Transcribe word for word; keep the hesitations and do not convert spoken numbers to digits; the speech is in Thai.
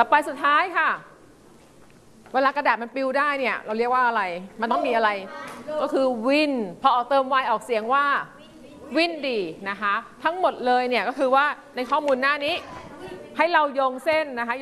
ต่อไปสุดท้ายค่ะเวลากระดาษมันปลิวได้เนี่ยเราเรียกว่าอะไรมันต้องมีอะไรก็คือ wind พอเอาเติม y ออกเสียงว่า windy นะคะทั้งหมดเลยเนี่ยก็คือว่าในข้อมูลหน้านี้ให้เราโยงเส้นนะคะ